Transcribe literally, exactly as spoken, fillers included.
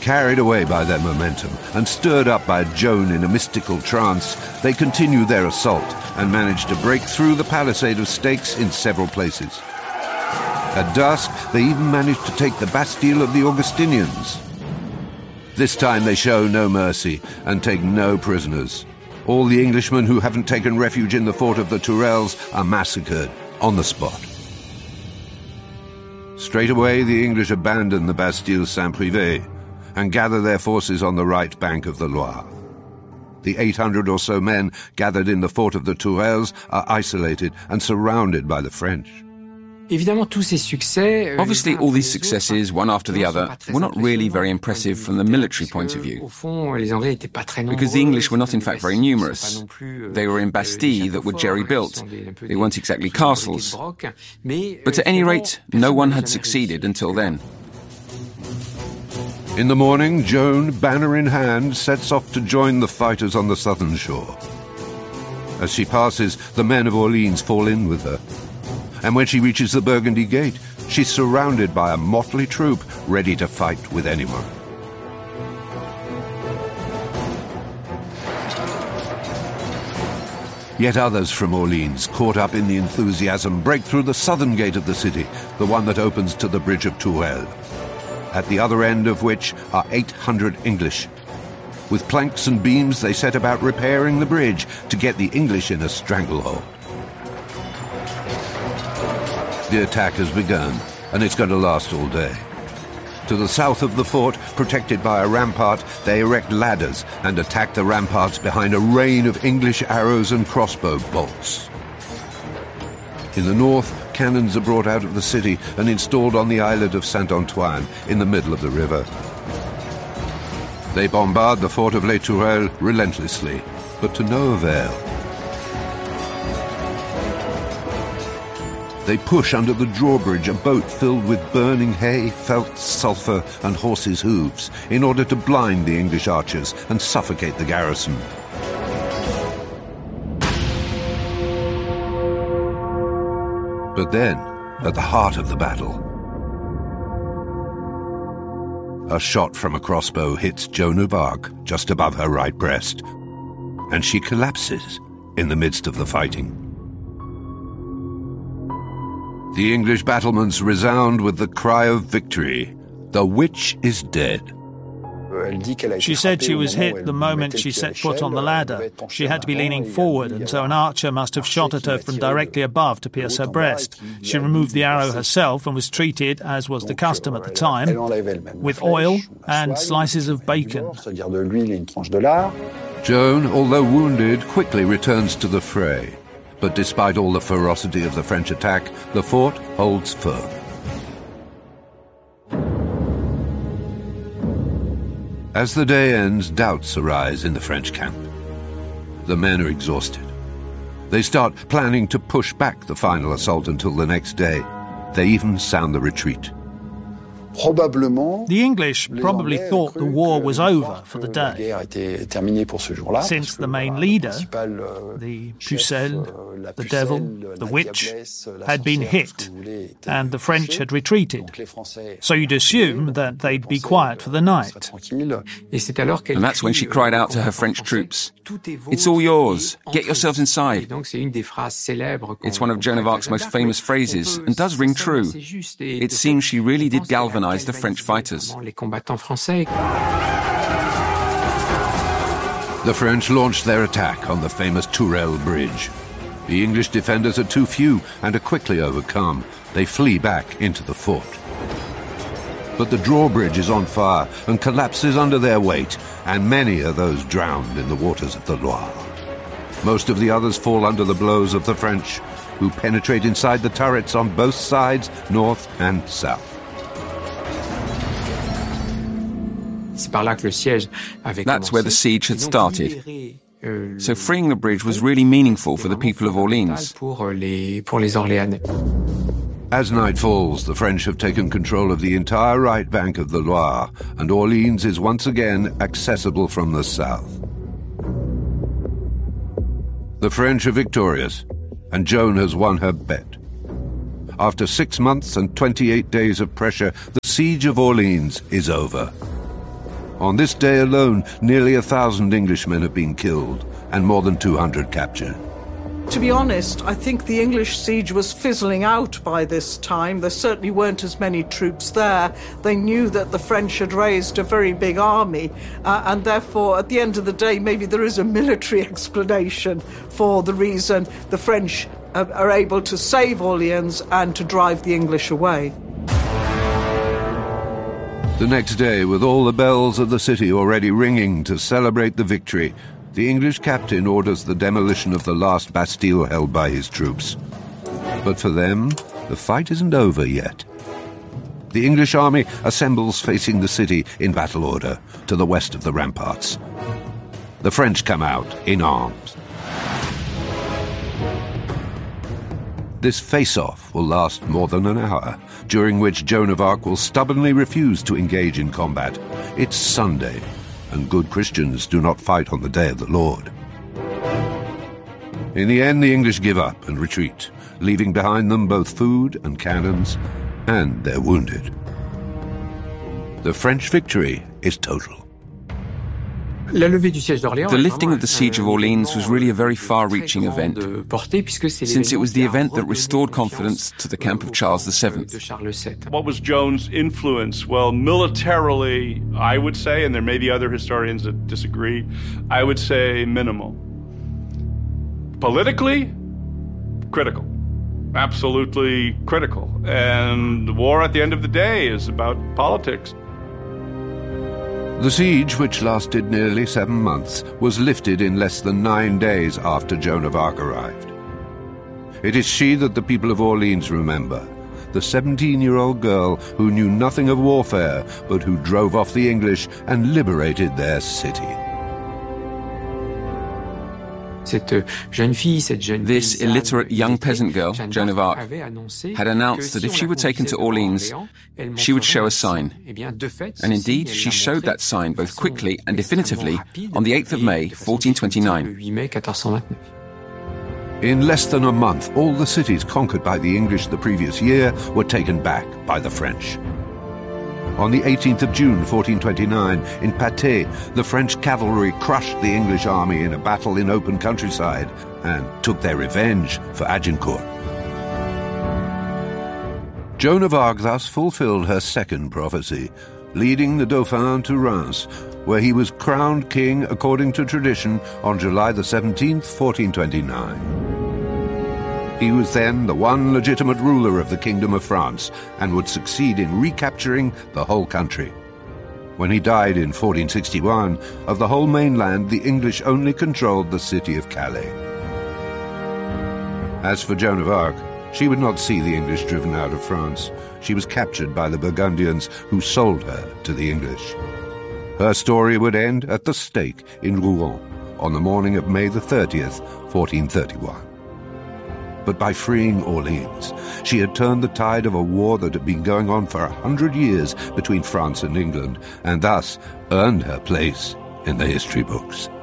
Carried away by their momentum and stirred up by Joan in a mystical trance, they continued their assault and managed to break through the palisade of stakes in several places. At dusk, they even managed to take the Bastille of the Augustinians. This time they show no mercy and take no prisoners. All the Englishmen who haven't taken refuge in the fort of the Tourelles are massacred on the spot. Straight away, the English abandon the Bastille Saint-Privé and gather their forces on the right bank of the Loire. The eight hundred or so men gathered in the fort of the Tourelles are isolated and surrounded by the French. Obviously, all these successes, one after the other, were not really very impressive from the military point of view, because the English were not in fact very numerous. They were in bastilles that were jerry-built. They weren't exactly castles. But at any rate, no one had succeeded until then. In the morning, Joan, banner in hand, sets off to join the fighters on the southern shore. As she passes, the men of Orleans fall in with her. And when she reaches the Burgundy Gate, she's surrounded by a motley troop ready to fight with anyone. Yet others from Orleans, caught up in the enthusiasm, break through the southern gate of the city, the one that opens to the bridge of Tourelles, at the other end of which are eight hundred English. With planks and beams, they set about repairing the bridge to get the English in a stranglehold. The attack has begun, and it's going to last all day. To the south of the fort, protected by a rampart, they erect ladders and attack the ramparts behind a rain of English arrows and crossbow bolts. In the north, cannons are brought out of the city and installed on the islet of Saint-Antoine in the middle of the river. They bombard the fort of Les Tourelles relentlessly, but to no avail. They push under the drawbridge a boat filled with burning hay, felt, sulphur, and horses' hooves in order to blind the English archers and suffocate the garrison. But then, at the heart of the battle, a shot from a crossbow hits Joan of Arc just above her right breast, and she collapses in the midst of the fighting. The English battlements resound with the cry of victory. The witch is dead. She said she was hit the moment she set foot on the ladder. She had to be leaning forward, and so an archer must have shot at her from directly above to pierce her breast. She removed the arrow herself and was treated, as was the custom at the time, with oil and slices of bacon. Joan, although wounded, quickly returns to the fray. But despite all the ferocity of the French attack, the fort holds firm. As the day ends, doubts arise in the French camp. The men are exhausted. They start planning to push back the final assault until the next day. They even sound the retreat. The English probably thought the war was over for the day, since the main leader, the Pucelle, the devil, the witch, had been hit, and the French had retreated. So you'd assume that they'd be quiet for the night. And that's when she cried out to her French troops, "It's all yours, get yourselves inside." It's one of Joan of Arc's most famous phrases, and does ring true. It seems she really did galvanize the French fighters. The French launched their attack on the famous Tourelles Bridge. The English defenders are too few and are quickly overcome. They flee back into the fort. But the drawbridge is on fire and collapses under their weight, and many are those drowned in the waters of the Loire. Most of the others fall under the blows of the French, who penetrate inside the turrets on both sides, north and south. That's where the siege had started. So freeing the bridge was really meaningful for the people of Orleans. As night falls, the French have taken control of the entire right bank of the Loire, and Orleans is once again accessible from the south. The French are victorious, and Joan has won her bet. After six months and twenty-eight days of pressure, the siege of Orleans is over. On this day alone, nearly a thousand Englishmen have been killed and more than two hundred captured. To be honest, I think the English siege was fizzling out by this time. There certainly weren't as many troops there. They knew that the French had raised a very big army, uh, and therefore, at the end of the day, maybe there is a military explanation for the reason the French uh, are able to save Orleans and to drive the English away. The next day, with all the bells of the city already ringing to celebrate the victory, the English captain orders the demolition of the last Bastille held by his troops. But for them, the fight isn't over yet. The English army assembles facing the city in battle order to the west of the ramparts. The French come out in arms. This face-off will last more than an hour, during which Joan of Arc will stubbornly refuse to engage in combat. It's Sunday, and good Christians do not fight on the day of the Lord. In the end, the English give up and retreat, leaving behind them both food and cannons and their wounded. The French victory is total. The lifting of the Siege of Orleans was really a very far-reaching event, since it was the event that restored confidence to the camp of Charles the Seventh. What was Joan's influence? Well, militarily, I would say, and there may be other historians that disagree, I would say minimal. Politically, critical. Absolutely critical. And the war at the end of the day is about politics. The siege, which lasted nearly seven months, was lifted in less than nine days after Joan of Arc arrived. It is she that the people of Orleans remember, the seventeen-year-old girl who knew nothing of warfare, but who drove off the English and liberated their city. This illiterate young peasant girl, Joan of Arc, had announced that if she were taken to Orleans, she would show a sign. And indeed, she showed that sign both quickly and definitively on the eighth of May, fourteen twenty-nine. In less than a month, all the cities conquered by the English the previous year were taken back by the French. On the eighteenth of June, fourteen twenty-nine, in Patay, the French cavalry crushed the English army in a battle in open countryside and took their revenge for Agincourt. Joan of Arc thus fulfilled her second prophecy, leading the Dauphin to Reims, where he was crowned king according to tradition on July the seventeenth, fourteen twenty-nine. He was then the one legitimate ruler of the Kingdom of France and would succeed in recapturing the whole country. When he died in fourteen sixty-one, of the whole mainland the English only controlled the city of Calais. As for Joan of Arc, she would not see the English driven out of France. She was captured by the Burgundians who sold her to the English. Her story would end at the stake in Rouen on the morning of May the thirtieth, fourteen thirty-one. But by freeing Orleans, she had turned the tide of a war that had been going on for a hundred years between France and England, and thus earned her place in the history books.